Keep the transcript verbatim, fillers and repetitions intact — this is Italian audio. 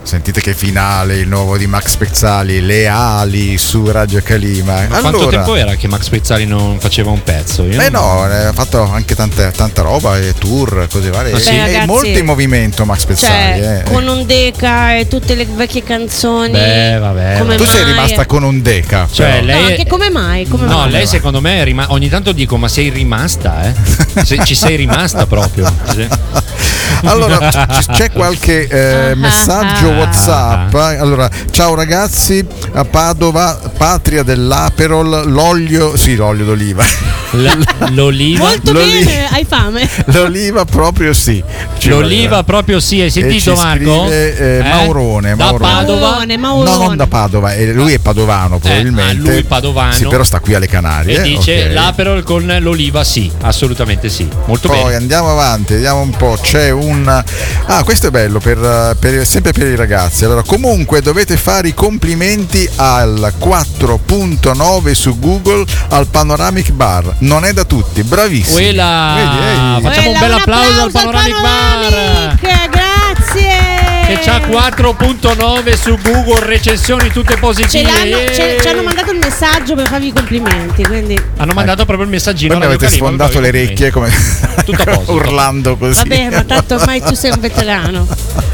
sentite che finale, il nuovo di Max Pezzali, Le ali su Radio Calima. Ma allora, quanto tempo era che Max Pezzali non faceva un pezzo? Io Beh non... no, ha fatto anche tante, tanta roba, e tour, cose varie. Ah, sì? Beh, Beh, è ragazzi, molto in movimento Max Pezzali. Cioè, eh. con un Deca e tutte le vecchie canzoni. Beh, vabbè. Come Tu mai? sei rimasta con un Deca. Cioè, però. lei No, è- anche come mai? Come No, mai? lei secondo me è rimasta. Ogni tanto dico, ma sei rimasta, eh? Se- ci sei rimasta proprio. Sì. Allora, c- c'è qualche eh, Ah, messaggio ah, ah. WhatsApp. Allora, ciao ragazzi, a Padova, patria dell'Aperol, l'olio, sì, l'olio d'oliva. L- l'oliva. Molto L'oli- bene, hai fame. L'oliva proprio sì. Ci L'oliva voleva. proprio sì, hai E sentito ci Marco? scrive, eh, Maurone, Da Maurone. Padova. Maurone, No, Maurone. non da Padova, eh, lui è padovano probabilmente. ah, lui padovano. Sì, però sta qui alle Canarie. E dice ok. l'Aperol con l'oliva sì, assolutamente sì. Molto Poi bene. andiamo avanti, vediamo un po'. C'è un. Ah, questo è bello, per, per- sempre per i ragazzi. Allora, comunque dovete fare i complimenti al quattro punto nove su Google al Panoramic Bar. Non è da tutti, bravissimo. Quella. Vedi, ehi. Facciamo un bel Quella, applauso al Panoramic Bar. Panoramic, grazie. Che c'ha quattro punto nove su Google, recensioni tutte Ce positive. l'hanno- Eh. ce- ci hanno mandato il messaggio per farvi i complimenti, quindi Hanno mandato proprio il messaggino. Poi mi alla avete Radio Calima, sfondato le proprio i orecchie come Tutto a posto. urlando così. vabbè, ma tanto ormai tu sei un veterano.